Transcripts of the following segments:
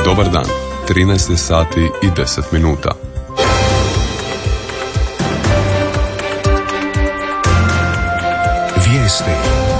Dobar dan, 13 sati i 10 minuta. Vijesti.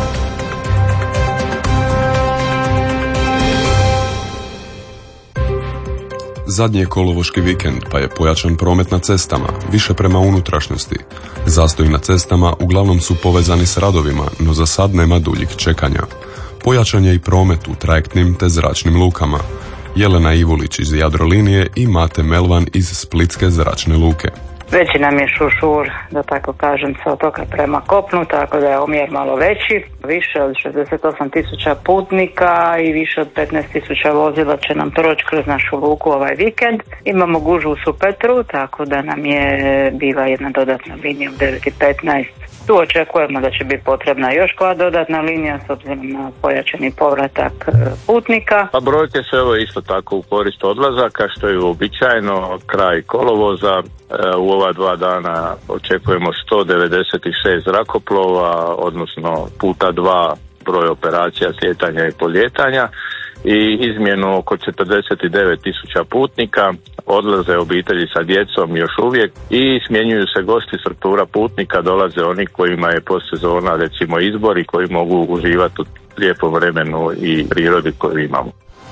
Zadnji je kolovoški vikend, pa je pojačan promet na cestama, više prema unutrašnjosti. Zastoji na cestama uglavnom su povezani s radovima, no za sad nema duljih čekanja. Pojačan je i promet u trajektnim te zračnim lukama. Jelena Ivulić iz Jadrolinije i Mate Melvan iz Splitske zračne luke. Veći nam je šušur, da tako kažem, sa otoka prema kopnu, tako da je omjer malo veći. Više od 68.000 putnika i više od 15.000 vozila će nam proći kroz našu luku ovaj vikend. Imamo gužvu u Supetru, tako da nam je bila jedna dodatna linija u 9:15. Tu očekujemo da će biti potrebna još koja dodatna linija s obzirom na pojačani povratak putnika. A brojke su evo isto tako u korist odlazaka, što je uobičajeno kraj kolovoza. U ova 2 dana očekujemo 196 zrakoplova, odnosno puta 2 broj operacija slijetanja i poljetanja i izmjenu oko 49.000 putnika. Odlaze obitelji sa djecom još uvijek i smjenjuju se gosti, struktura putnika, dolaze oni kojima je postsezona recimo izbor i koji mogu uživati u lijepom vremenu i prirodi koju imamo.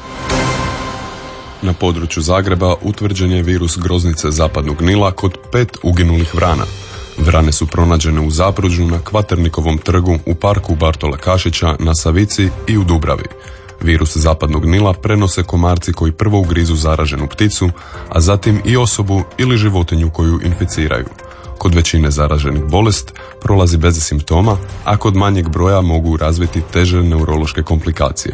Na području Zagreba utvrđen je virus groznice zapadnog Nila kod 5 uginulih vrana. Vrane su pronađene u Zapruđu, na Kvaternikovom trgu, u parku Bartola Kašića, na Savici i u Dubravi. Virus zapadnog Nila prenose komarci koji prvo ugrizu zaraženu pticu, a zatim i osobu ili životinju koju inficiraju. Kod većine zaraženih bolest prolazi bez simptoma, a kod manjeg broja mogu razviti teže neurološke komplikacije.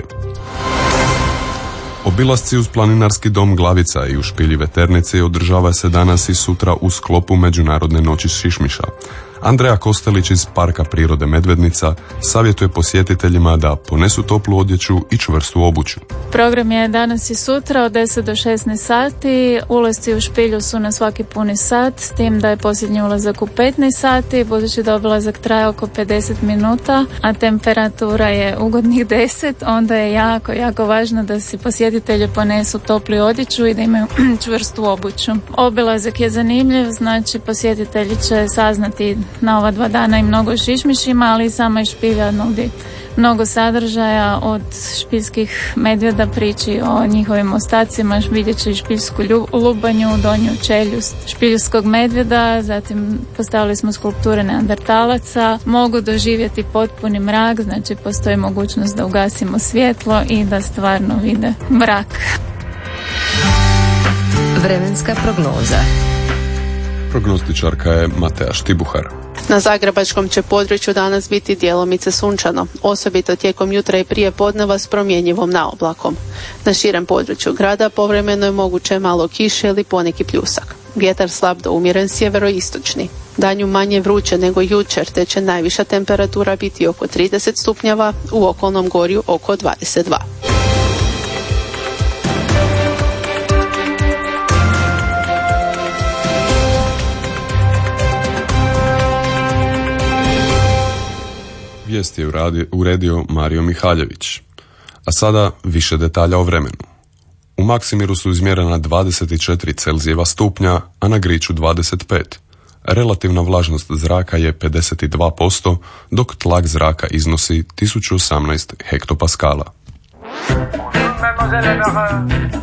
Obilasci uz planinarski dom Glavica i u Špilji Veternici održava se danas i sutra u sklopu Međunarodne noći šišmiša. Andreja Kostelić iz Parka prirode Medvednica savjetuje posjetiteljima da ponesu toplu odjeću i čvrstu obuću. Program je danas i sutra od 10 do 16 sati. Ulasci u Špilju su na svaki puni sat, s tim da je posljednji ulazak u 15 sati, budući da obilazak traje oko 50 minuta, a temperatura je ugodnih 10, onda je jako važno da si posjetitelji ponesu toplu odjeću i da imaju čvrstu obuću. Obilazak je zanimljiv, znači posjetitelji će saznati na ova 2 dana i mnogo šišmišima, ali i sama Špilja nudi mnogo sadržaja, od špiljskih medvjeda priči o njihovim ostacima, vidjet će i špiljsku lubanju, donju čeljust špiljskog medvjeda, zatim postavili smo skulpture neandertalaca, mogu doživjeti potpuni mrak, znači postoji mogućnost da ugasimo svjetlo i da stvarno vide mrak. Vremenska prognoza. Prognostičarka je Matea Štibuhar. Na zagrebačkom će području danas biti djelomice sunčano, osobito tijekom jutra i prije podneva s promjenjivom naoblakom. Na širem području grada povremeno je moguće malo kiše ili poneki pljusak. Vjetar slab do umjeren sjeveroistočni. Danju manje vruće nego jučer, te će najviša temperatura biti oko 30 stupnjeva, u okolnom gorju oko 22. Vijest je uredio Mario Mihaljević. A sada više detalja o vremenu. U Maksimiru su izmjerena 24 Celzijeva stupnja, a na Griču 25. Relativna vlažnost zraka je 52%, dok tlak zraka iznosi 1018 hektopaskala.